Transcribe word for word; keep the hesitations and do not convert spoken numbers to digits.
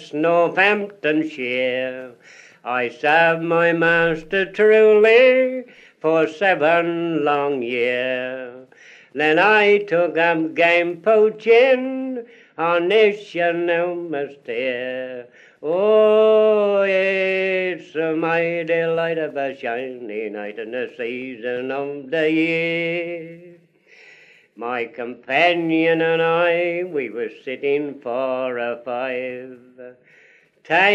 West Northamptonshire. I served my master truly for seven long years. Then I took up game poaching on this you now must hear. Oh, it's a mighty light of a shiny night in the season of the year. My companion and I, we were sitting for a five. Time